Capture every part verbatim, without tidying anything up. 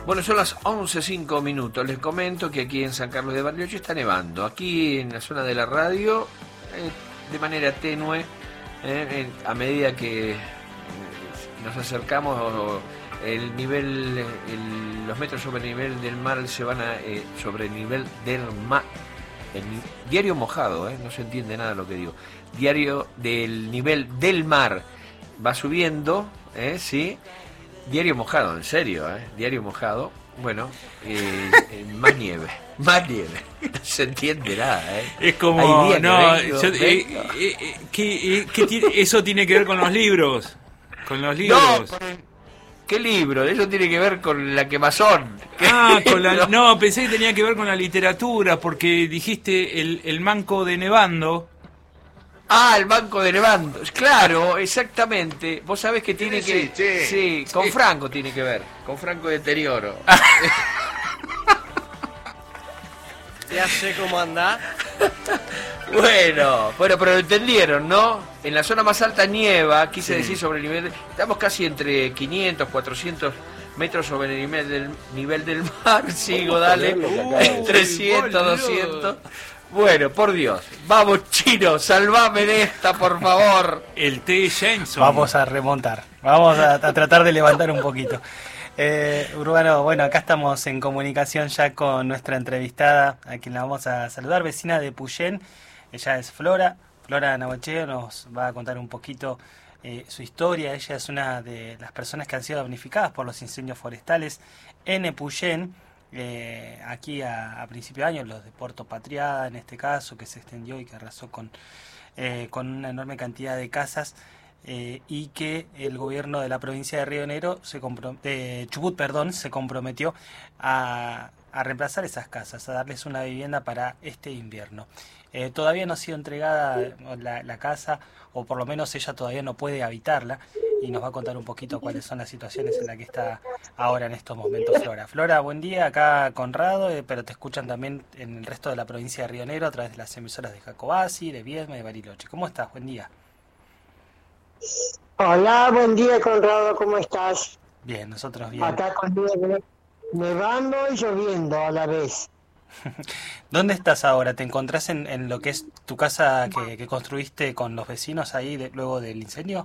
Bueno, son las once cinco minutos. Les comento que aquí en San Carlos de Bariloche está nevando. Aquí en la zona de la radio, eh, de manera tenue, eh, en, a medida que eh, nos acercamos, el nivel, el, los metros sobre el nivel del mar se van a, eh, sobre el nivel del mar. El diario mojado, eh, no se entiende nada lo que digo. Diario del nivel del mar va subiendo, eh, sí. Diario mojado, en serio, ¿eh? Diario mojado. Bueno, eh, eh, más nieve, más nieve. No se entiende nada, ¿eh? Es como, no, vengo, yo, vengo. Eh, eh, eh, ¿qué, eh, qué tiene, eso tiene que ver con los libros? Con los libros. No, ¿qué libro? Eso tiene que ver con la quemazón. Ah, con la, no, pensé que tenía que ver con la literatura, porque dijiste el, el manco de Nevando. Ah, el banco de Nevando. Claro, exactamente. Vos sabés que tiene sí, que... Sí, sí, sí, con sí. Franco tiene que ver. Con Franco de Deterioro. Ya sé cómo anda. Bueno, bueno, pero lo entendieron, ¿no? En la zona más alta nieva, quise Sí. decir sobre el nivel... Estamos casi entre quinientos, cuatrocientos metros sobre el nivel del, nivel del mar. Sigo, dale. Uh, trescientos, doscientos... Bueno, por Dios, vamos Chino, salvame de esta, por favor. El T. Jameson. Vamos a remontar, vamos a, a tratar de levantar un poquito. Eh, Urbano, bueno, acá estamos en comunicación ya con nuestra entrevistada, a quien la vamos a saludar, vecina de Puyén. Ella es Flora, Flora Nahuacheo, nos va a contar un poquito eh, su historia. Ella es una de las personas que han sido damnificadas por los incendios forestales en Puyén. Eh, aquí a, a principio de año, los de Puerto Patriada en este caso, que se extendió y que arrasó con, eh, con una enorme cantidad de casas, eh, y que el gobierno de la provincia de Río Negro, se comprom- de Chubut, perdón, se comprometió a, a reemplazar esas casas, a darles una vivienda para este invierno. Eh, todavía no ha sido entregada la, la casa, o por lo menos ella todavía no puede habitarla, y nos va a contar un poquito cuáles son las situaciones en las que está ahora en estos momentos Flora. Flora, buen día, acá Conrado, eh, pero te escuchan también en el resto de la provincia de Río Negro a través de las emisoras de Jacobasi, de Viedma y de Bariloche. ¿Cómo estás? Buen día. Hola, buen día Conrado, ¿cómo estás? Bien, nosotros bien. Acá con nieve, nevando y lloviendo a la vez. ¿Dónde estás ahora? ¿Te encontrás en, en lo que es tu casa que, que construiste con los vecinos ahí de, luego del incendio?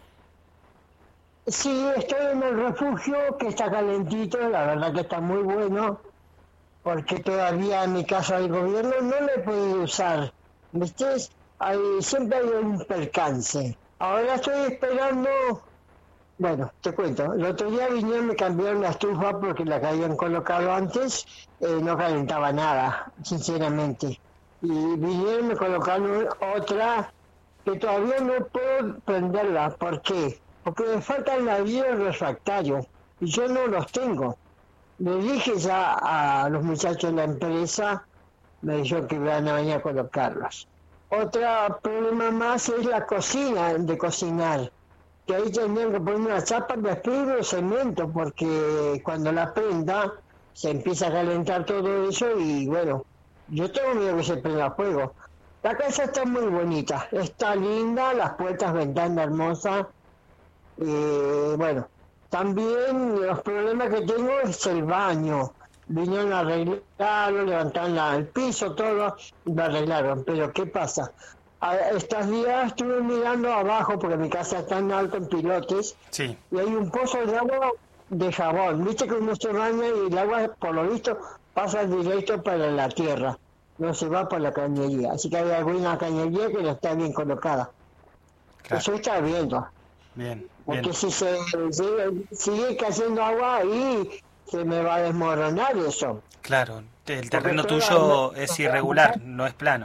Sí, estoy en el refugio que está calentito, la verdad que está muy bueno, porque todavía en mi casa del gobierno no lo he podido usar. ¿Viste? Hay, siempre hay un percance. Ahora estoy esperando, bueno, te cuento, el otro día vinieron y me cambiaron la estufa porque la que habían colocado antes eh, no calentaba nada, sinceramente. Y vinieron y me colocaron otra que todavía no puedo prenderla. ¿Por qué? Porque me faltan ladrillos refractarios y yo no los tengo. Le dije ya a los muchachos de la empresa, me dijeron que van a venir a colocarlos. Otro problema más es la cocina, de cocinar, que ahí tendrían que poner una chapa de fibra o cemento, porque cuando la prenda se empieza a calentar todo eso y bueno, yo tengo miedo que se prenda fuego. La casa está muy bonita, está linda, las puertas, ventanas hermosas. Eh, bueno, también los problemas que tengo es el baño. Vinieron a arreglarlo, levantaron la, el piso, todo, y lo arreglaron. Pero ¿qué pasa? A, estos días estuve mirando abajo, porque mi casa está en alto, en pilotes, Sí. y hay un pozo de agua de jabón. Viste que uno se baña y el agua, por lo visto, pasa directo para la tierra. No se va por la cañería. Así que hay alguna cañería que no está bien colocada. Claro. Eso está viendo. Bien, Porque bien. si se sigue, sigue cayendo agua ahí, se me va a desmoronar eso. Claro, el terreno Porque tuyo toda- es irregular, no es plano.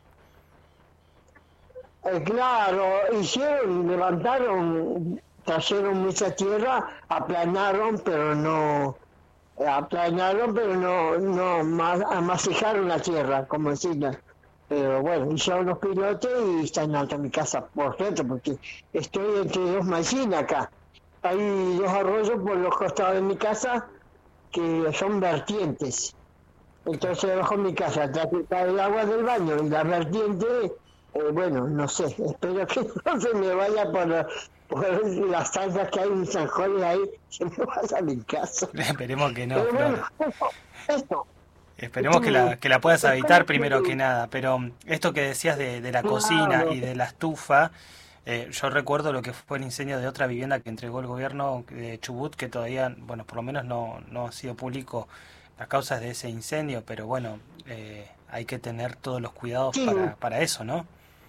Eh, claro, hicieron, levantaron, trajeron mucha tierra, aplanaron, pero no, eh, aplanaron, pero no, no, mas, amasijaron la tierra, como decirlo. Pero bueno, hicieron los pilotes y está en alta mi casa, por cierto, porque estoy entre dos máquinas acá. Hay dos arroyos por los costados de mi casa que son vertientes. Entonces debajo de mi casa, tras que cae el agua del baño y la vertiente eh, bueno, no sé, espero que no se me vaya por, por las tangas que hay en San Jorge ahí, se me vaya a mi casa. Esperemos que no, Pero bueno, Flora. esto, esto. Esperemos que la, que la puedas evitar primero que nada, pero esto que decías de, de la cocina y de la estufa, eh, yo recuerdo lo que fue el incendio de otra vivienda que entregó el gobierno de Chubut, que todavía, bueno, por lo menos no, no ha sido público las causas de ese incendio, pero bueno, eh, hay que tener todos los cuidados Sí. para, para eso, ¿no?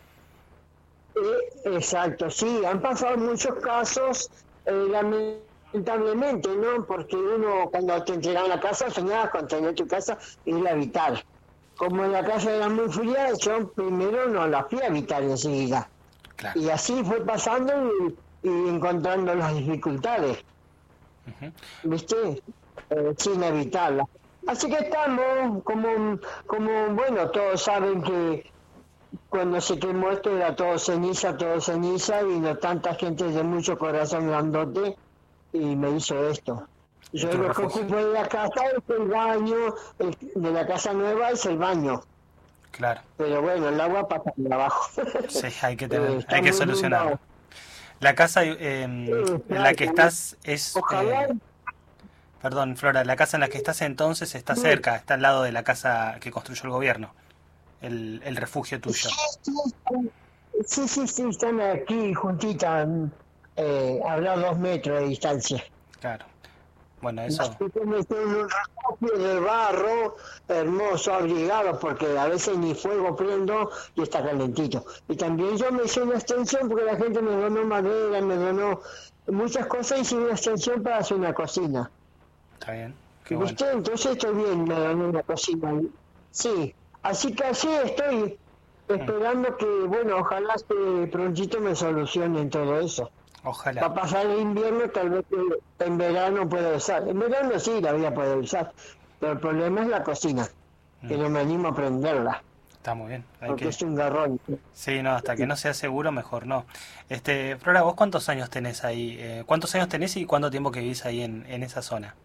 Eh, exacto, sí, han pasado muchos casos, eh, lamentablemente, ¿no? Porque uno cuando te entregan la casa soñaba con tener tu casa y ir a habitar. Como la casa era muy fría, yo primero no la fui a habitar enseguida. Claro. Y así fue pasando y, y encontrando las dificultades, Ujú. ¿viste? Eh, sin evitarlas. Así que estamos como, como, bueno, todos saben que cuando se quemó esto era todo ceniza, todo ceniza, vino tanta gente de mucho corazón grandote y me hizo esto. Yo Tu lo que refugio. ocupo de la casa es el baño, el- de la casa nueva es el baño, Claro, pero bueno, el agua pasa por abajo. sí, hay que Eh, tener, está hay que muy solucionarlo. lindo. La casa eh, en la que estás es, Ojalá, eh, perdón, Flora, la casa en la que estás entonces está cerca, está al lado de la casa que construyó el gobierno, el, el refugio tuyo. sí, sí, sí, están aquí juntitas, eh, habrá dos metros de distancia. Claro. Bueno, eso, Así que me estoy en un refugio de barro, hermoso, abrigado, porque a veces ni fuego prendo y está calentito. Y también yo me hice una extensión porque la gente me donó madera, me donó muchas cosas y hice una extensión para hacer una cocina. está bien. Qué bueno. ¿Viste? Entonces estoy bien, me donó una cocina. Sí, así que así estoy esperando que, bueno, ojalá que prontito me solucionen todo eso. Ojalá. Para pasar el invierno, tal vez que en verano pueda usar. En verano sí la voy a poder usar, pero el problema es la cocina, que no me animo a prenderla, Está muy bien. Hay porque que... es un garrón. Sí, no, hasta que no sea seguro, mejor no. Este, Flora, ¿vos cuántos años tenés ahí? Eh, ¿Cuántos años tenés y cuánto tiempo que vivís ahí en, en esa zona?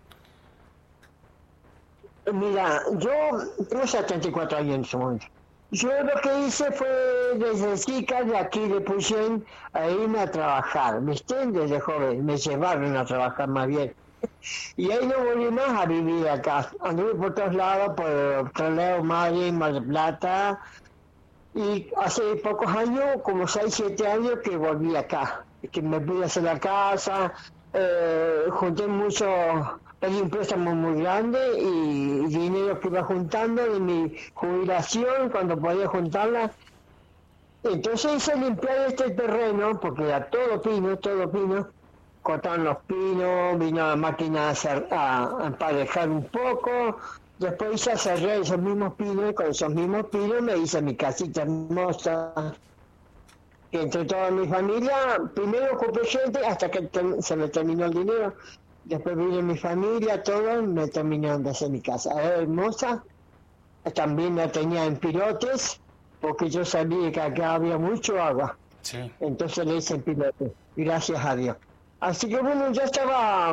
Mira, yo tengo setenta y cuatro años en ese momento. Yo lo que hice fue desde chica, de aquí de Puyén, a irme a trabajar, ¿viste? Desde joven, me llevaron a trabajar más bien. Y ahí no volví más a vivir acá. Anduve por todos lados, por Trelew, Madrid, Mar del Plata. Y hace pocos años, como seis, siete años, que volví acá. Que me pude hacer la casa, eh, junté mucho, pedí un préstamo muy grande y dinero que iba juntando de mi jubilación, cuando podía juntarla. Entonces hice limpiar este terreno, porque era todo pino, todo pino. Cortaron los pinos, vino la máquina a, hacer, a, a emparejar un poco. Después hice cerrar esos mismos pinos y con esos mismos pinos me hice mi casita hermosa. Que entre toda mi familia, primero ocupé gente hasta que te- se me terminó el dinero. Después vino mi familia, todos me terminaron de hacer mi casa. Era hermosa. También la tenía en pilotes, porque yo sabía que acá había mucho agua. Sí. Entonces le hice en pilotes, gracias a Dios. Así que bueno, ya estaba,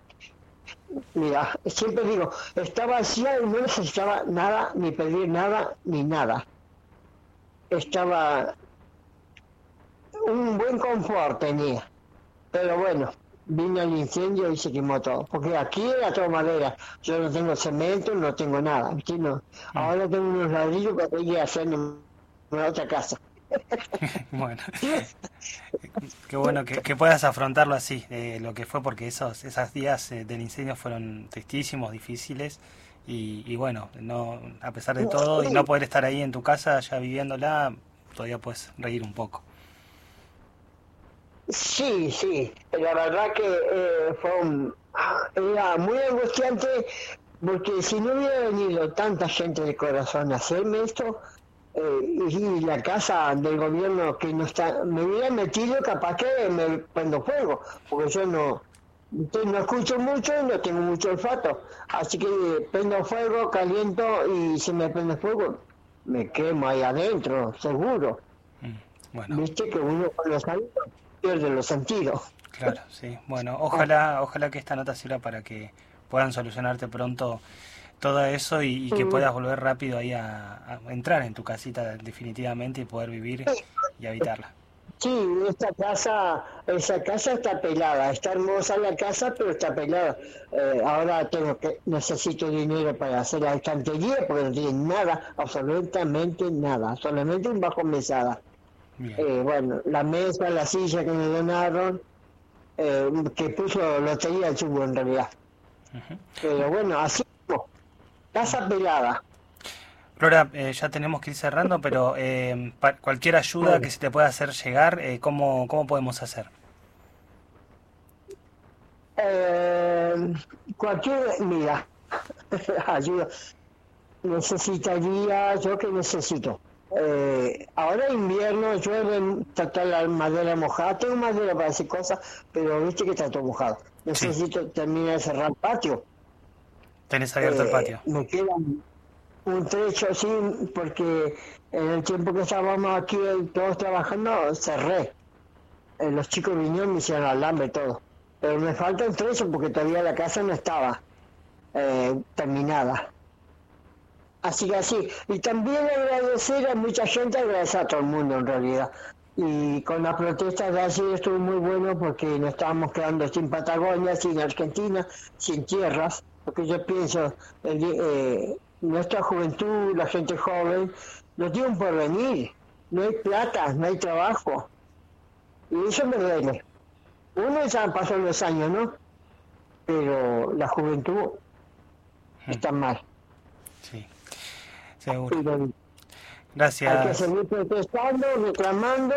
mira, siempre digo, estaba así y no necesitaba nada, ni pedir nada, ni nada. Estaba, un buen confort tenía, pero bueno, vino el incendio y se quemó todo, porque aquí era todo madera, yo no tengo cemento, no tengo nada, ¿viste? No. Ahora tengo unos ladrillos que tengo que hacer en una otra casa. Bueno, qué bueno que, que puedas afrontarlo así, eh, lo que fue, porque esos esos días eh, del incendio fueron tristísimos, difíciles y, y bueno, no a pesar de todo y no poder estar ahí en tu casa ya viviéndola, todavía puedes reír un poco. Sí, sí, la verdad que eh, fue un, era muy angustiante porque si no hubiera venido tanta gente de corazón a hacerme esto, eh, y la casa del gobierno que no está, me hubiera metido capaz que me prendo fuego, porque yo no, no escucho mucho y no tengo mucho olfato, así que prendo fuego, caliento y si me prende fuego me quemo ahí adentro, seguro. Mm, Bueno, Viste que uno con los años pierde los sentidos. claro, sí. Bueno, ojalá, ojalá que esta nota sirva para que puedan solucionarte pronto todo eso y, y que mm. puedas volver rápido ahí a, a entrar en tu casita definitivamente y poder vivir y habitarla. Sí, esta casa, esa casa está pelada, está hermosa la casa, pero está pelada. Eh, ahora tengo que necesito dinero para hacer la estantería porque no tiene nada, absolutamente nada, solamente un bajo mesada. Eh, bueno, la mesa, la silla que me donaron, eh, que puso lotería el chubo en realidad. Uh-huh. Pero bueno, así casa pelada. Flora, eh, ya tenemos que ir cerrando, pero eh, pa- cualquier ayuda bueno. que se te pueda hacer llegar, eh, ¿cómo, ¿cómo podemos hacer? Eh, cualquier, mira, ayuda. Necesitaría, yo que necesito. Eh, ahora invierno, llueve, está la madera mojada. Tengo madera para hacer cosas, pero viste que está todo mojado. Necesito sí. terminar de cerrar el patio. ¿Tenés abierto eh, el patio? Me quedan un trecho así, porque en el tiempo que estábamos aquí todos trabajando, cerré. Eh, los chicos vinieron y me hicieron alambre y todo. Pero me falta un trecho porque todavía la casa no estaba eh, terminada. Así que así. Y también agradecer a mucha gente, agradecer a todo el mundo en realidad. Y con la protesta de ayer estuvo muy bueno porque nos estábamos quedando sin Patagonia, sin Argentina, sin tierras. Porque yo pienso, el, eh, nuestra juventud, la gente joven, no tiene un porvenir. No hay plata, no hay trabajo. Y eso me duele. Uno ya pasó los años, ¿no? Pero la juventud está mal. Sí, seguro. Pero, gracias. Hay que seguir protestando, reclamando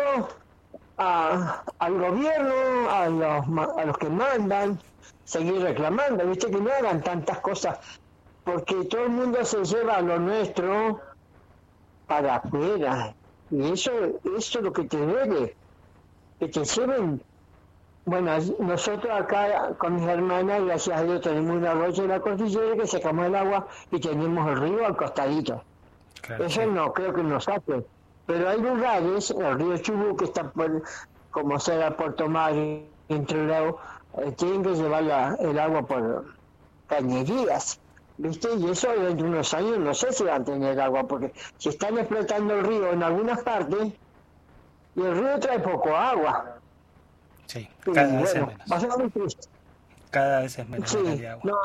a, al gobierno, a los, a los que mandan, seguir reclamando. Viste que no hagan tantas cosas, porque todo el mundo se lleva lo nuestro para afuera. Y eso, eso es lo que te duele, que te lleven. Bueno, nosotros acá con mis hermanas, gracias a Dios, tenemos un arroyo en la cordillera que secamos el agua y tenemos el río al costadito. Claro, eso sí. No, creo que no saque. Pero hay lugares, el río Chubut, que está por, como sea Puerto Mar, entre lados, eh, tienen que llevar la, el agua por cañerías, ¿viste? Y eso dentro de unos años no sé si van a tener agua, porque si están explotando el río en algunas partes, y el río trae poco agua. Sí, cada y, vez bueno, es menos. Cada vez es menos sí, de agua. No,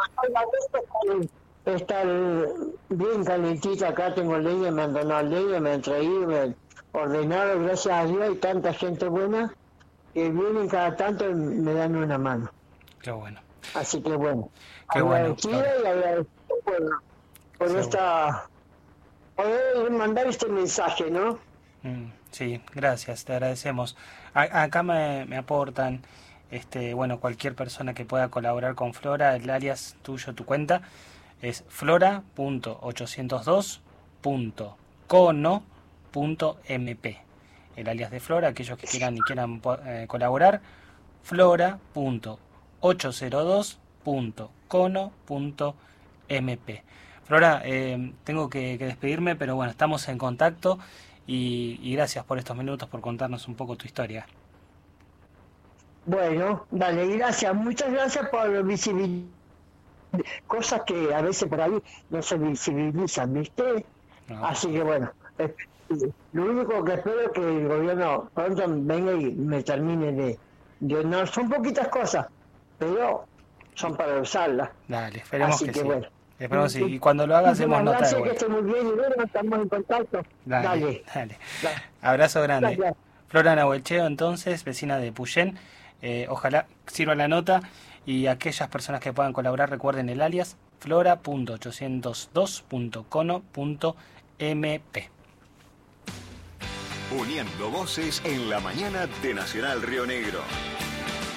está, está bien calentita acá, tengo leña, me han donado leña, me han traído, me han ordenado, gracias a Dios, hay tanta gente buena que vienen cada tanto y me dan una mano. Qué bueno. Así que bueno, Qué agradecido bueno, y agradecido por, por esta, poder mandar este mensaje, ¿no? Mm, sí, gracias, te agradecemos. A, acá me, me aportan, este, bueno, cualquier persona que pueda colaborar con Flora, el alias tuyo, tu cuenta, es flora punto ochocientos dos punto cono punto m p. El alias de Flora, aquellos que quieran y quieran eh, colaborar, flora punto ochocientos dos punto cono punto m p. Flora, eh, tengo que, que despedirme, pero bueno, estamos en contacto. Y, y gracias por estos minutos, por contarnos un poco tu historia. Bueno, dale, gracias. Muchas gracias por visibilizar cosas que a veces por ahí no se visibilizan, ¿viste? No. Así que bueno, eh, lo único que espero es que el gobierno pronto venga y me termine de, de honrar. Son poquitas cosas, pero son para usarlas. Dale, esperemos Así que, que sí. bueno. Esperemos sí. Y cuando lo hagas hacemos nota gracias, de vuelta. Que esté muy bien y bueno, estamos en contacto. Dale, dale. dale. dale. Abrazo grande. Gracias. Flora Nahuelcheo, entonces, vecina de Puyén. Eh, ojalá sirva la nota y aquellas personas que puedan colaborar recuerden el alias flora punto ochocientos dos punto cono punto m p. Uniendo voces en la mañana de Nacional Río Negro.